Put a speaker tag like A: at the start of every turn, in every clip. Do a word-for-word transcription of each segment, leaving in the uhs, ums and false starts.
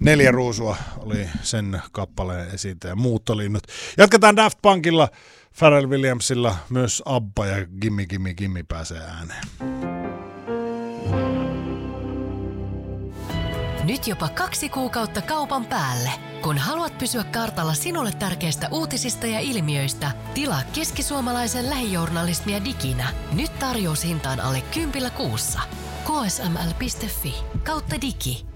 A: Neljä ruusua oli sen kappaleen esiintäjä. Muuttolinnut. Jatketaan Daft Punkilla, Pharrell Williamsilla, myös Abba ja Gimme Gimme Gimme pääsee ääneen.
B: Nyt jopa kaksi kuukautta kaupan päälle. Kun haluat pysyä kartalla sinulle tärkeistä uutisista ja ilmiöistä, tilaa keskisuomalaisen lähijournalismia diginä. Nyt tarjoushintaan alle kympillä kuussa. k s m l piste f i kautta digi.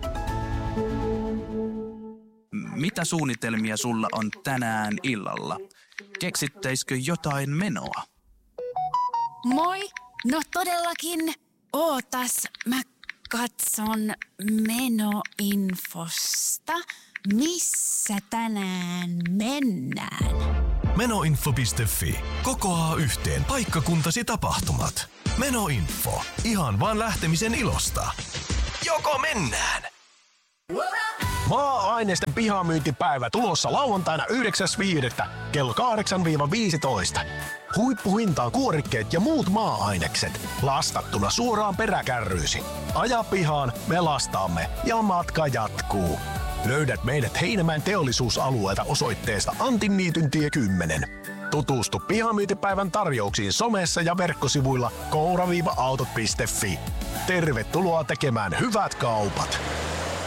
C: Mitä suunnitelmia sulla on tänään illalla? Keksittäisikö jotain menoa?
D: Moi! No todellakin. Ootas, mä katson menoinfosta. Missä tänään mennään?
E: Menoinfo piste f i. Kokoaa yhteen paikkakuntasi tapahtumat. Menoinfo. Ihan vaan lähtemisen ilosta. Joko mennään?
F: Maa-ainesten pihamyyntipäivä tulossa lauantaina yhdeksäs viidettä kello kahdeksan viisitoista. Huippuhintaan kuorikkeet ja muut maa-ainekset lastattuna suoraan peräkärryysi. Aja pihaan, me lastaamme ja matka jatkuu. Löydät meidät Heinämäen teollisuusalueelta osoitteesta Antinniityntie kymmenen. Tutustu pihamyyntipäivän tarjouksiin somessa ja verkkosivuilla koura autot piste f i. Tervetuloa tekemään hyvät kaupat!